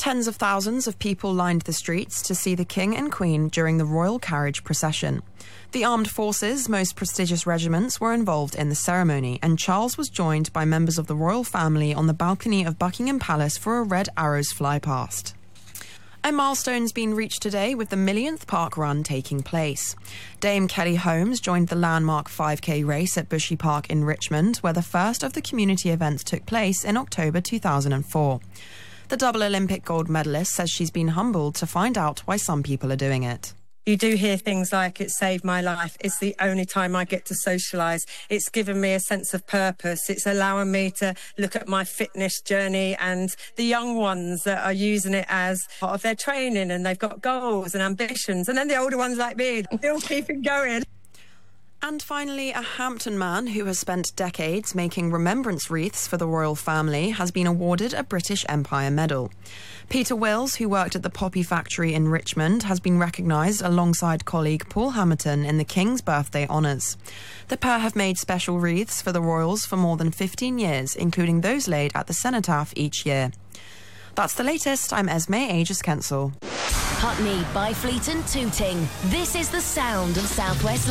Tens of thousands of people lined the streets to see the King and Queen during the royal carriage procession. The armed forces' most prestigious regiments were involved in the ceremony, and Charles was joined by members of the royal family on the balcony of Buckingham Palace for a red arrows fly past. A milestone's been reached today with the millionth park run taking place. Dame Kelly Holmes joined the landmark 5K race at Bushy Park in Richmond, where the first of the community events took place in October 2004. The double Olympic gold medalist says she's been humbled to find out why some people are doing it. You do hear things like, it saved my life, it's the only time I get to socialise, it's given me a sense of purpose, it's allowing me to look at my fitness journey, and the young ones that are using it as part of their training, and they've got goals and ambitions, and then the older ones like me, still keeping going. And finally, a Hampton man who has spent decades making remembrance wreaths for the royal family has been awarded a British Empire Medal. Peter Wills, who worked at the Poppy Factory in Richmond, has been recognised alongside colleague Paul Hamilton in the King's birthday honours. The pair have made special wreaths for the royals for more than 15 years, including those laid at the cenotaph each year. That's the latest. I'm Esme Aegis Kensel. Putney, Byfleet and Tooting. This is the sound of South West